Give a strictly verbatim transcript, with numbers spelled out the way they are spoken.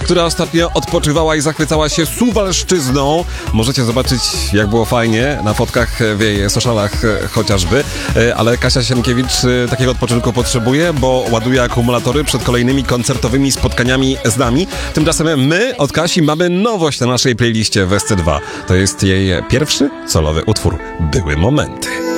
która ostatnio odpoczywała i zachwycała się Suwalszczyzną. Możecie zobaczyć, jak było fajnie na fotkach w jej socialach chociażby, ale Kasia Sienkiewicz takiego odpoczynku potrzebuje, bo ładuje akumulatory przed kolejnymi koncertowymi spotkaniami z nami. Tymczasem my od Kasi mamy nowość na naszej playliście w S C dwa. To jest jej pierwszy solowy utwór Były momenty.